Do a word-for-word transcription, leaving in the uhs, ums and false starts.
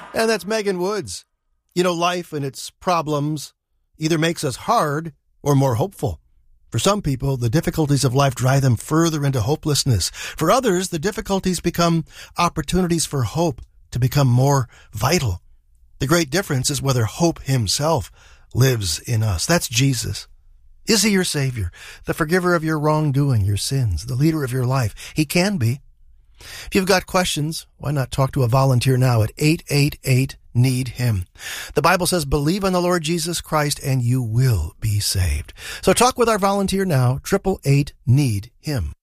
And that's Megan Woods. You know, life and its problems either makes us hard or more hopeful. For some people, the difficulties of life drive them further into hopelessness. For others, the difficulties become opportunities for hope to become more vital. The great difference is whether hope himself lives in us. That's Jesus. Is he your Savior, the forgiver of your wrongdoing, your sins, the leader of your life? He can be. If you've got questions, why not talk to a volunteer now at eight eight eight, need him. The Bible says, believe on the Lord Jesus Christ and you will be saved. So talk with our volunteer now, eight eight eight, need him.